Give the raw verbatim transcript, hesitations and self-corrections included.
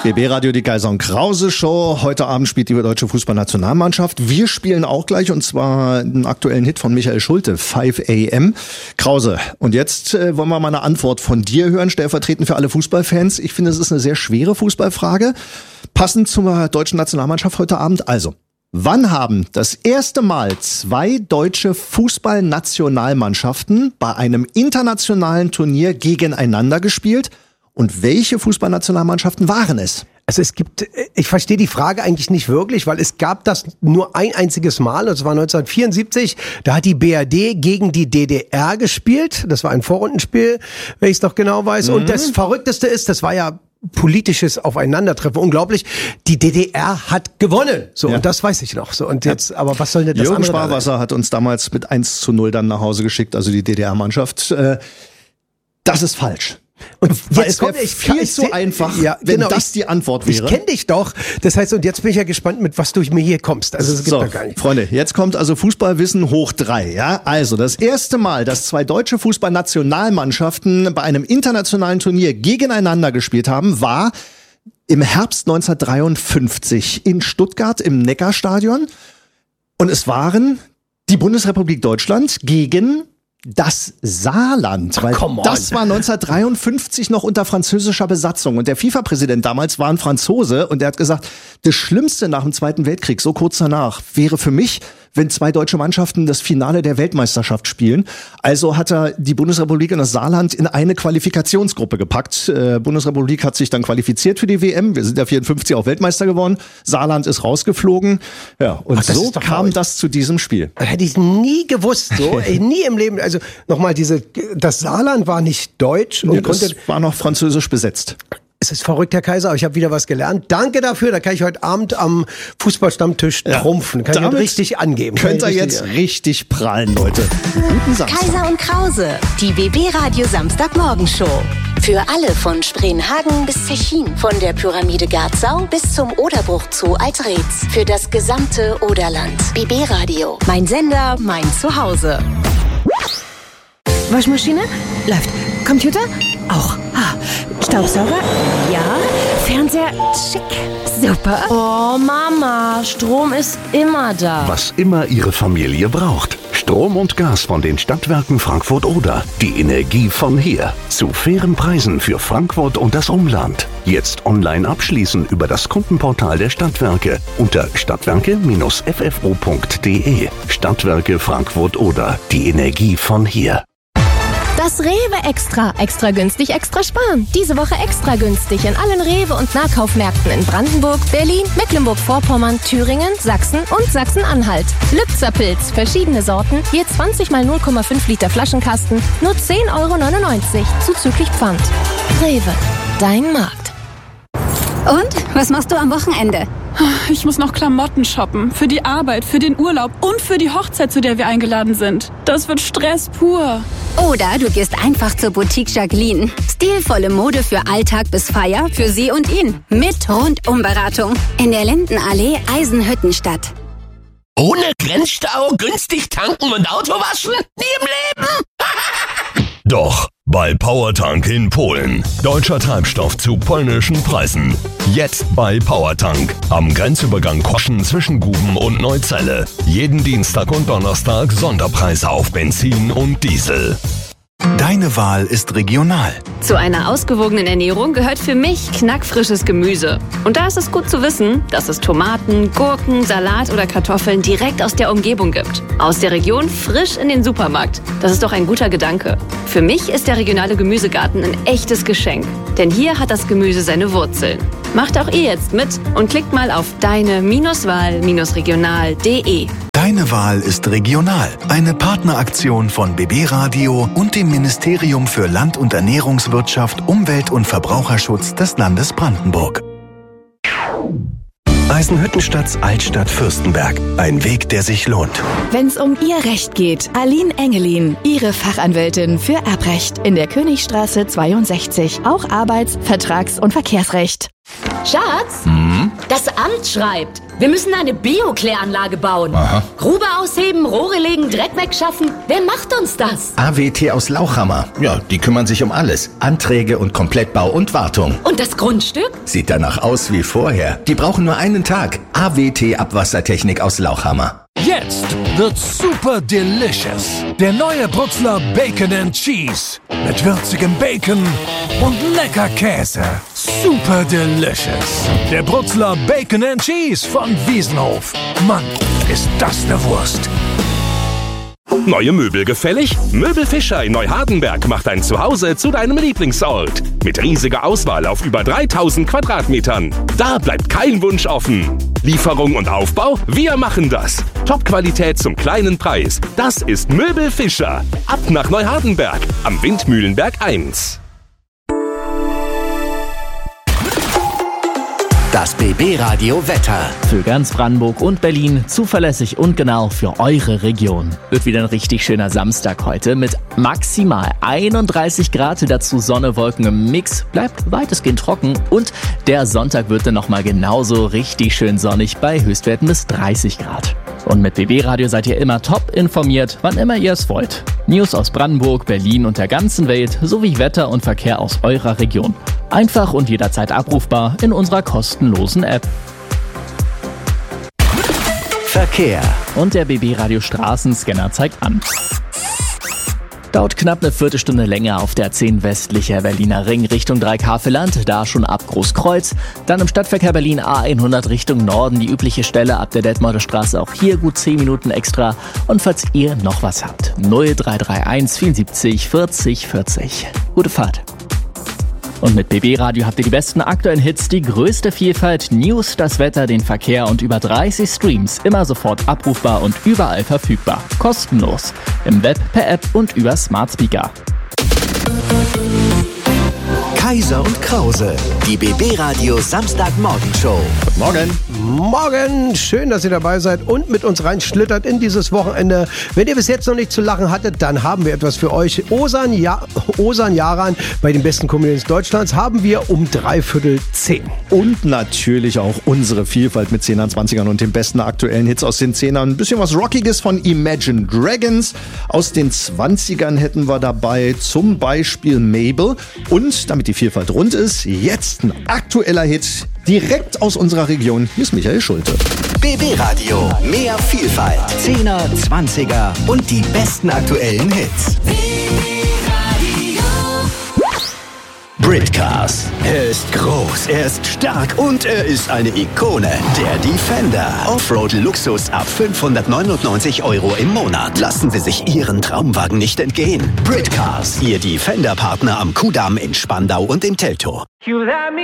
B B-Radio, die Kaiser und Krause Show. Heute Abend spielt die deutsche Fußballnationalmannschaft. Wir spielen auch gleich, und zwar einen aktuellen Hit von Michael Schulte, five a m. Krause, und jetzt äh, wollen wir mal eine Antwort von dir hören, stellvertretend für alle Fußballfans. Ich finde, es ist eine sehr schwere Fußballfrage, passend zur deutschen Nationalmannschaft heute Abend. Also, wann haben das erste Mal zwei deutsche Fußballnationalmannschaften bei einem internationalen Turnier gegeneinander gespielt? Und welche Fußballnationalmannschaften waren es? Also es gibt, ich verstehe die Frage eigentlich nicht wirklich, weil es gab das nur ein einziges Mal, das war neunzehnhundertvierundsiebzig, da hat die B R D gegen die D D R gespielt, das war ein Vorrundenspiel, wenn ich es noch genau weiß. Mhm. Und das Verrückteste ist, das war ja politisches Aufeinandertreffen, unglaublich, die D D R hat gewonnen, so, ja. Und das weiß ich noch, so, und jetzt, aber was soll denn das Jürgen andere Sparwasser hat uns damals mit eins zu null dann nach Hause geschickt, also die D D R-Mannschaft. Das ist falsch. Und Weil jetzt es wäre kommt ich viel ich, zu einfach, ja, wenn genau, das die Antwort wäre. Ich kenne dich doch. Das heißt, und jetzt bin ich ja gespannt, mit was du mir hier kommst. Also es gibt so, da gar nicht. Freunde, jetzt kommt also Fußballwissen hoch drei. Ja, also das erste Mal, dass zwei deutsche Fußballnationalmannschaften bei einem internationalen Turnier gegeneinander gespielt haben, war im Herbst neunzehnhundertdreiundfünfzig in Stuttgart im Neckarstadion. Und es waren die Bundesrepublik Deutschland gegen das Saarland, weil Ach, das war neunzehnhundertdreiundfünfzig noch unter französischer Besatzung, und der FIFA-Präsident damals war ein Franzose, und der hat gesagt, das Schlimmste nach dem Zweiten Weltkrieg, so kurz danach, wäre für mich, wenn zwei deutsche Mannschaften das Finale der Weltmeisterschaft spielen. Also hat er die Bundesrepublik und das Saarland in eine Qualifikationsgruppe gepackt. Äh, Bundesrepublik hat sich dann qualifiziert für die W M. Wir sind ja vierundfünfzig auch Weltmeister geworden. Saarland ist rausgeflogen. Ja, und Ach, so kam verrückt. das zu diesem Spiel. Hätte ich nie gewusst, so, ey, nie im Leben. Also nochmal, diese, das Saarland war nicht deutsch und ja, konnte, das war noch französisch besetzt. Es ist verrückt, Herr Kaiser, aber ich habe wieder was gelernt. Danke dafür, da kann ich heute Abend am Fußballstammtisch ja, trumpfen. Kann ich richtig angeben. Könnt ihr jetzt ja. richtig prallen, Leute. Guten Samstag. Kaiser und Krause, die B B-Radio Samstagmorgenshow. Für alle von Spreenhagen bis Zechin, von der Pyramide Garzau bis zum Oderbruch Zoo Altreetz. Für das gesamte Oderland. B B-Radio, mein Sender, mein Zuhause. Waschmaschine? Läuft. Computer? Auch. Ah. Staubsauger? Ja. Fernseher? Schick. Super. Oh, Mama, Strom ist immer da. Was immer Ihre Familie braucht. Strom und Gas von den Stadtwerken Frankfurt-Oder. Die Energie von hier. Zu fairen Preisen für Frankfurt und das Umland. Jetzt online abschließen über das Kundenportal der Stadtwerke unter stadtwerke Bindestrich f f o punkt d e. Stadtwerke Frankfurt-Oder. Die Energie von hier. Das Rewe Extra. Extra günstig, extra sparen. Diese Woche extra günstig in allen Rewe- und Nahkaufmärkten in Brandenburg, Berlin, Mecklenburg-Vorpommern, Thüringen, Sachsen und Sachsen-Anhalt. Lübzer-Pilz, verschiedene Sorten, je zwanzig mal null Komma fünf Liter Flaschenkasten, nur zehn Euro neunundneunzig, zuzüglich Pfand. Rewe, dein Markt. Und, was machst du am Wochenende? Ich muss noch Klamotten shoppen. Für die Arbeit, für den Urlaub und für die Hochzeit, zu der wir eingeladen sind. Das wird Stress pur. Oder du gehst einfach zur Boutique Jacqueline. Stilvolle Mode für Alltag bis Feier, für sie und ihn. Mit Rundumberatung. In der Lindenallee, Eisenhüttenstadt. Ohne Grenzstau, günstig tanken und Auto waschen? Nie im Leben! Doch, bei Powertank in Polen. Deutscher Treibstoff zu polnischen Preisen. Jetzt bei Powertank. Am Grenzübergang Koschen zwischen Guben und Neuzelle. Jeden Dienstag und Donnerstag Sonderpreise auf Benzin und Diesel. Deine Wahl ist regional. Zu einer ausgewogenen Ernährung gehört für mich knackfrisches Gemüse. Und da ist es gut zu wissen, dass es Tomaten, Gurken, Salat oder Kartoffeln direkt aus der Umgebung gibt. Aus der Region frisch in den Supermarkt. Das ist doch ein guter Gedanke. Für mich ist der regionale Gemüsegarten ein echtes Geschenk. Denn hier hat das Gemüse seine Wurzeln. Macht auch ihr jetzt mit und klickt mal auf deine Wahl regional punkt de. Deine Wahl ist regional. Eine Partneraktion von B B-Radio und dem Ministerium für Land- und Ernährungswirtschaft, Umwelt- und Verbraucherschutz des Landes Brandenburg. Eisenhüttenstadts Altstadt Fürstenberg. Ein Weg, der sich lohnt. Wenn's um Ihr Recht geht, Aline Engelin, Ihre Fachanwältin für Erbrecht in der Königstraße zweiundsechzig. Auch Arbeits-, Vertrags- und Verkehrsrecht. Schatz, Hm? das Amt schreibt, Wir müssen eine Bio-Kläranlage bauen. Aha. Grube ausheben, Rohre legen, Dreck wegschaffen. Wer macht uns das? A W T aus Lauchhammer. Ja, die kümmern sich um alles. Anträge und Komplettbau und Wartung. Und das Grundstück? Sieht danach aus wie vorher. Die brauchen nur einen Tag. A W T Abwassertechnik aus Lauchhammer. Jetzt wird's super delicious. Der neue Brutzler Bacon and Cheese. Mit würzigem Bacon und lecker Käse. Super delicious. Der Brutzler Bacon and Cheese von Wiesenhof. Mann, ist das eine Wurst. Neue Möbel gefällig? Möbel Fischer in Neuhardenberg macht dein Zuhause zu deinem Lieblingsort. Mit riesiger Auswahl auf über dreitausend Quadratmetern. Da bleibt kein Wunsch offen. Lieferung und Aufbau? Wir machen das. Top-Qualität zum kleinen Preis. Das ist Möbel Fischer. Ab nach Neuhardenberg am Windmühlenberg eins. Das B B-Radio Wetter. Für ganz Brandenburg und Berlin zuverlässig und genau für eure Region. Wird wieder ein richtig schöner Samstag heute mit maximal einunddreißig Grad, dazu Sonne, Wolken im Mix, bleibt weitestgehend trocken und der Sonntag wird dann nochmal genauso richtig schön sonnig bei Höchstwerten bis dreißig Grad. Und mit B B-Radio seid ihr immer top informiert, wann immer ihr es wollt. News aus Brandenburg, Berlin und der ganzen Welt sowie Wetter und Verkehr aus eurer Region. Einfach und jederzeit abrufbar in unserer kostenlosen App. Verkehr. Und der B B-Radio Straßenscanner zeigt an. Dauert knapp eine Viertelstunde länger auf der zehn westlicher Berliner Ring Richtung Dreikäferland, da schon ab Großkreuz. Dann im Stadtverkehr Berlin A hundert Richtung Norden, die übliche Stelle ab der Detmolder Straße, auch hier gut zehn Minuten extra. Und falls ihr noch was habt, null drei drei eins vierundsiebzig vierzig vierzig. Gute Fahrt. Und mit B B-Radio habt ihr die besten aktuellen Hits, die größte Vielfalt, News, das Wetter, den Verkehr und über dreißig Streams. Immer sofort abrufbar und überall verfügbar. Kostenlos. Im Web, per App und über Smart Speaker. Kaiser und Krause, die B B-Radio Samstagmorgenshow. Guten Morgen. Morgen, schön, dass ihr dabei seid und mit uns reinschlittert in dieses Wochenende. Wenn ihr bis jetzt noch nicht zu lachen hattet, dann haben wir etwas für euch. Osan, ja- Osan Yaran bei den besten Comedians Deutschlands haben wir um dreiviertel zehn. Und natürlich auch unsere Vielfalt mit zehnern, zwanzigern und den besten aktuellen Hits aus den zehnern. Ein bisschen was Rockiges von Imagine Dragons. Aus den zwanzigern hätten wir dabei zum Beispiel Mabel. Und damit die Vielfalt rund ist, jetzt ein aktueller Hit direkt aus unserer Region. Hier ist Michael Schulte. B B-Radio, mehr Vielfalt. Zehner, Zwanziger und die besten aktuellen Hits. Britcars. Er ist groß, er ist stark und er ist eine Ikone. Der Defender. Offroad-Luxus ab fünfhundertneunundneunzig Euro im Monat. Lassen Sie sich Ihren Traumwagen nicht entgehen. Britcars. Ihr Defender-Partner am Kudamm in Spandau und im Teltow.